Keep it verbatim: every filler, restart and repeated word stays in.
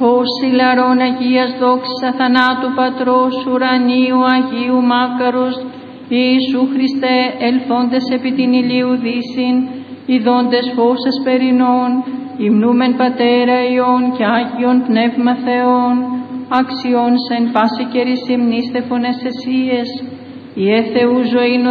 φως ηλαρών Αγίας δόξης αθανάτου Πατρός ουρανίου Αγίου Μάκαρος, Ιησού Χριστέ, ελθόντες επί την ηλίου δύσιν, ιδώντες φως εσπερινών, υμνούμεν Πατέρα Υιόν και Άγιον Πνεύμα Θεόν, αξιών σε εν πάση καιρή υμνήστε φωνές εσίες, η Θεού ζωήν